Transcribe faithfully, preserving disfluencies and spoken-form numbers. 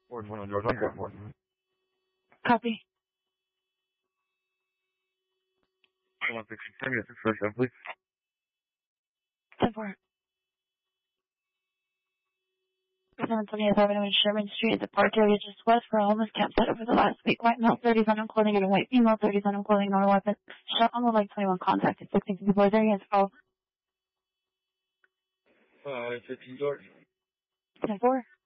Four twenty George, I'm good for. Copy. One sixty, ten minutes for seven, please. ten four. seven twentieth Avenue and Sherman Street at the park area just west for a homeless campsite over the last week. White male, thirties unknown clothing, and a white female, thirties unknown clothing, no weapon. Shot on the leg, twenty-one contacted. sixteen fifty-four there, yes, call. Five fifteen George. ten four.